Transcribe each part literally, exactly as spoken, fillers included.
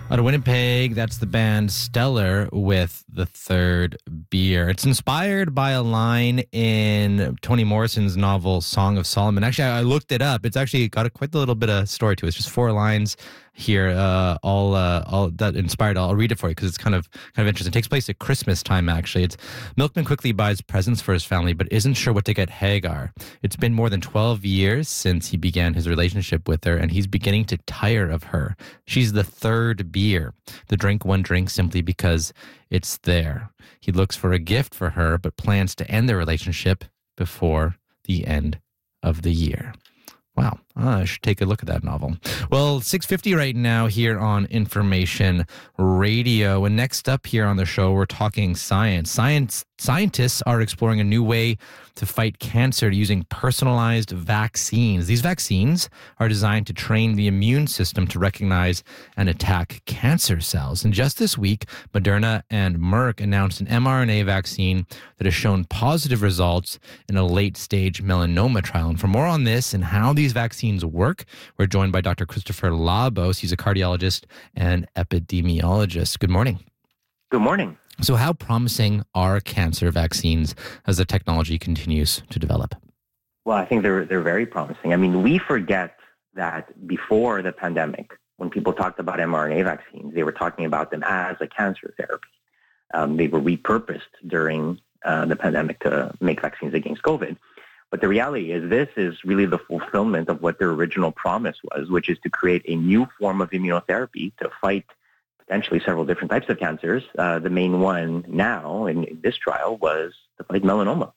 Out of Winnipeg, that's the band Stellar with The Third Beer. It's inspired by a line in Toni Morrison's novel Song of Solomon. Actually, I looked it up. It's actually got a, quite a little bit of story to it. It's just four lines here, uh, all uh, all that inspired. I'll read it for you because it's kind of kind of interesting. It takes place at Christmas time, actually. It's Milkman quickly buys presents for his family, but isn't sure what to get Hagar. It's been more than twelve years since he began his relationship with her, and he's beginning to tire of her. She's the third beer, the drink one drinks simply because it's there. He looks for a gift for her, but plans to end their relationship before the end of the year. Wow, ah, I should take a look at that novel. Well, six fifty right now here on Information Radio. And next up here on the show, we're talking science. Science scientists are exploring a new way to fight cancer using personalized vaccines. These vaccines are designed to train the immune system to recognize and attack cancer cells. And just this week, Moderna and Merck announced an mRNA vaccine that has shown positive results in a late-stage melanoma trial. And for more on this and how these vaccines work, we're joined by Doctor Christopher Labos. He's a cardiologist and epidemiologist. Good morning. Good morning. So how promising are cancer vaccines as the technology continues to develop? Well, I think they're they're very promising. I mean, we forget that before the pandemic, when people talked about mRNA vaccines, they were talking about them as a cancer therapy. Um, they were repurposed during uh, the pandemic to make vaccines against COVID. But the reality is this is really the fulfillment of what their original promise was, which is to create a new form of immunotherapy to fight potentially several different types of cancers. Uh, the main one now in this trial was to fight melanoma.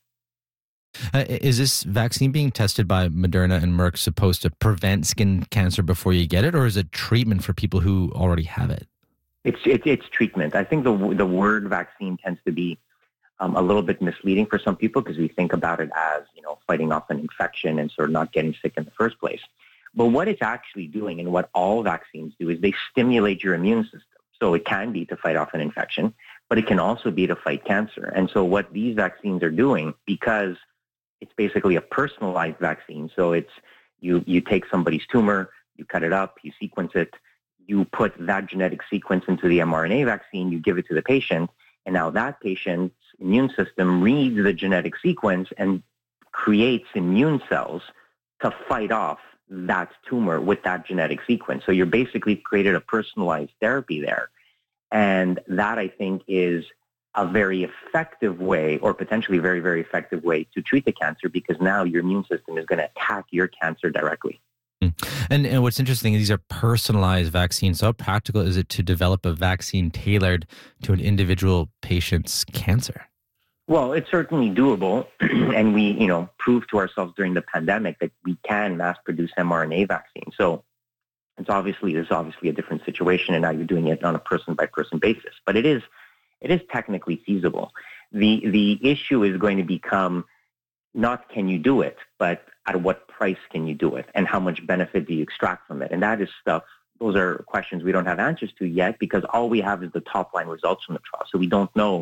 Uh, is this vaccine being tested by Moderna and Merck supposed to prevent skin cancer before you get it, or is it treatment for people who already have it? It's it's, it's treatment. I think the the word vaccine tends to be um, a little bit misleading for some people because we think about it as, you know, fighting off an infection and sort of not getting sick in the first place. But what it's actually doing, and what all vaccines do, is they stimulate your immune system. So it can be to fight off an infection, but it can also be to fight cancer. And so what these vaccines are doing, because it's basically a personalized vaccine, so it's you you take somebody's tumor, you cut it up, you sequence it, you put that genetic sequence into the mRNA vaccine, you give it to the patient, and now that patient's immune system reads the genetic sequence and creates immune cells to fight off that tumor with that genetic sequence. So you're basically created a personalized therapy there. And that, I think, is a very effective way, or potentially very, very effective way to treat the cancer, because now your immune system is going to attack your cancer directly. And, and what's interesting is these are personalized vaccines. So how practical is it to develop a vaccine tailored to an individual patient's cancer? Well, it's certainly doable, and we, you know, proved to ourselves during the pandemic that we can mass-produce mRNA vaccines. So it's obviously it's obviously a different situation, and now you're doing it on a person-by-person basis. But it is it is technically feasible. The the issue is going to become not can you do it, but at what price can you do it, and how much benefit do you extract from it? And that is stuff. Those are questions we don't have answers to yet, because all we have is the top-line results from the trial. So we don't know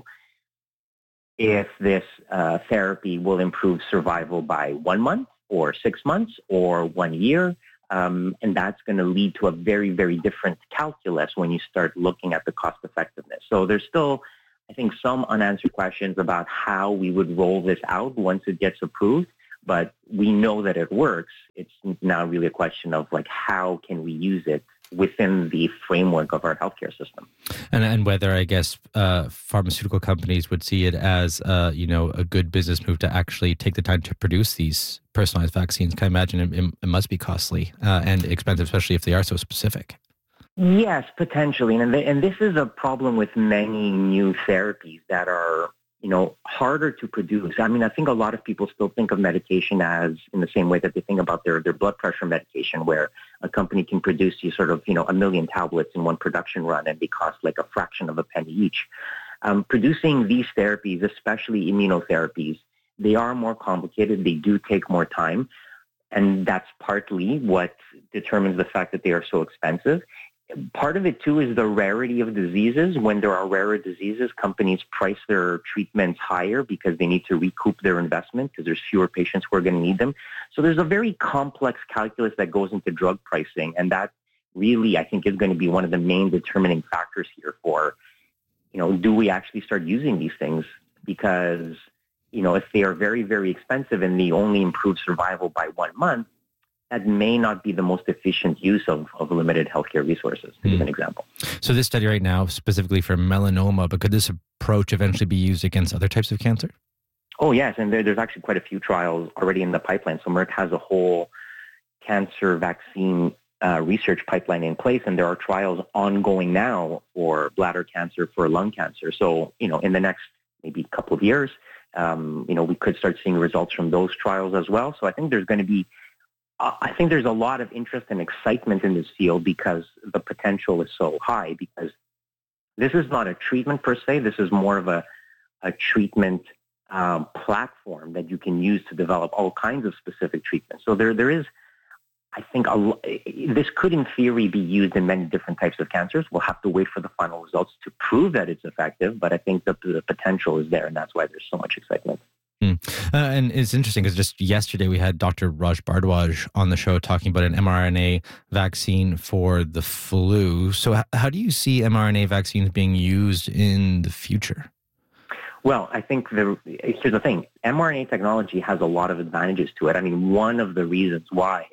if this uh, therapy will improve survival by one month or six months or one year. Um, and that's going to lead to a very, very different calculus when you start looking at the cost effectiveness. So there's still, I think, some unanswered questions about how we would roll this out once it gets approved. But we know that it works. It's now really a question of, like, how can we use it within the framework of our healthcare system. And and whether, I guess, uh, pharmaceutical companies would see it as, uh, you know, a good business move to actually take the time to produce these personalized vaccines. Can I imagine it, it must be costly uh, and expensive, especially if they are so specific? Yes, potentially. And, the, and this is a problem with many new therapies that are, you know, harder to produce. I mean, I think a lot of people still think of medication as in the same way that they think about their, their blood pressure medication, where a company can produce you sort of, you know, a million tablets in one production run, and they cost like a fraction of a penny each. Um, producing these therapies, especially immunotherapies, they are more complicated. They do take more time. And that's partly what determines the fact that they are so expensive. Part of it, too, is the rarity of diseases. When there are rarer diseases, companies price their treatments higher because they need to recoup their investment because there's fewer patients who are going to need them. So there's a very complex calculus that goes into drug pricing, and that really, I think, is going to be one of the main determining factors here for, you know, do we actually start using these things? Because, you know, if they are very, very expensive and they only improve survival by one month, that may not be the most efficient use of, of limited healthcare resources, to mm. give an example. So this study right now, specifically for melanoma, but could this approach eventually be used against other types of cancer? Oh, yes. And there, there's actually quite a few trials already in the pipeline. So Merck has a whole cancer vaccine uh, research pipeline in place, and there are trials ongoing now for bladder cancer, for lung cancer. So, you know, in the next maybe couple of years, um, you know, we could start seeing results from those trials as well. So I think there's going to be I think there's a lot of interest and excitement in this field because the potential is so high, because this is not a treatment per se. This is more of a, a treatment um, platform that you can use to develop all kinds of specific treatments. So there, there is, I think, a, this could in theory be used in many different types of cancers. We'll have to wait for the final results to prove that it's effective, but I think that the potential is there, and that's why there's so much excitement. Hmm. Uh, and it's interesting because just yesterday we had Doctor Raj Bhardwaj on the show talking about an mRNA vaccine for the flu. So h- how do you see mRNA vaccines being used in the future? Well, I think the, here's the thing. mRNA technology has a lot of advantages to it. I mean, one of the reasons why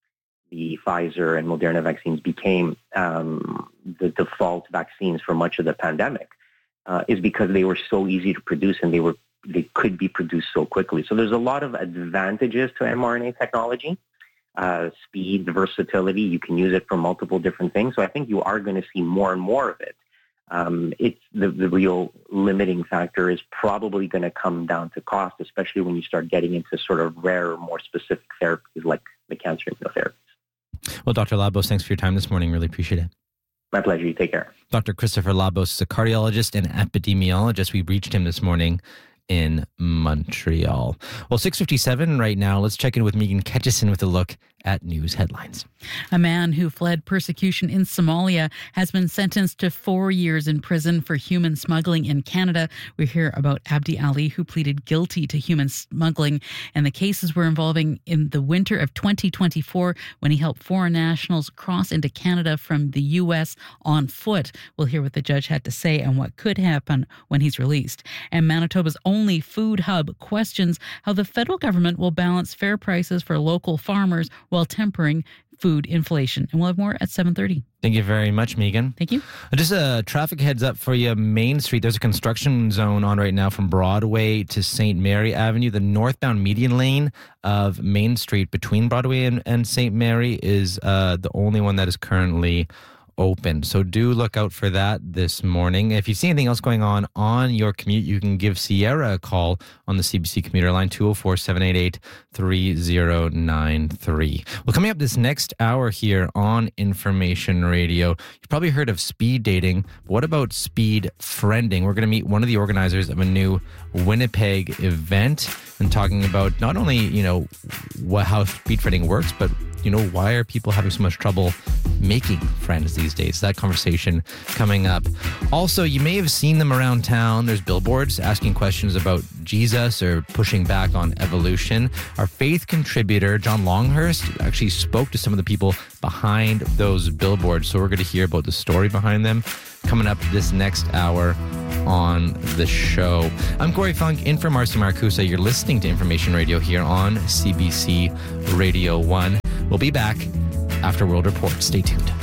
the Pfizer and Moderna vaccines became um, the default vaccines for much of the pandemic uh, is because they were so easy to produce and they were they could be produced so quickly. So there's a lot of advantages to mRNA technology, uh, speed, versatility. You can use it for multiple different things. So I think you are going to see more and more of it. Um, it's the, the real limiting factor is probably going to come down to cost, especially when you start getting into sort of rare, more specific therapies like the cancer immunotherapies. Well, Doctor Labos, thanks for your time this morning. Really appreciate it. My pleasure. You take care. Doctor Christopher Labos is a cardiologist and epidemiologist. We reached him this morning in Montreal. Well, six fifty-seven right now. Let's check in with Megan Ketchison with a look at news headlines. A man who fled persecution in Somalia has been sentenced to four years in prison for human smuggling in Canada. We hear about Abdi Ali, who pleaded guilty to human smuggling, and the cases were involving in the winter of twenty twenty-four when he helped foreign nationals cross into Canada from the U S on foot. We'll hear what the judge had to say and what could happen when he's released. And Manitoba's only food hub questions how the federal government will balance fair prices for local farmers while tempering food inflation. And we'll have more at seven thirty. Thank you very much, Megan. Thank you. Just a traffic heads up for you. Main Street, there's a construction zone on right now from Broadway to Saint Mary Avenue. The northbound median lane of Main Street between Broadway and, and Saint Mary is uh, the only one that is currently open. So do look out for that this morning. If you see anything else going on on your commute, you can give Sierra a call on the C B C commuter line, two oh four, seven eight eight, three oh nine three. Well, coming up this next hour here on Information Radio, you've probably heard of speed dating. What about speed friending? We're going to meet one of the organizers of a new Winnipeg event and talking about not only, you know, what, how speed friending works, but you know, why are people having so much trouble making friends these days? That conversation coming up. Also, you may have seen them around town. There's billboards asking questions about Jesus or pushing back on evolution. Our faith contributor, John Longhurst, actually spoke to some of the people behind those billboards. So we're going to hear about the story behind them coming up this next hour on the show. I'm Corey Funk, in for Marcy Marcusa. You're listening to Information Radio here on C B C Radio one. We'll be back after World Report. Stay tuned.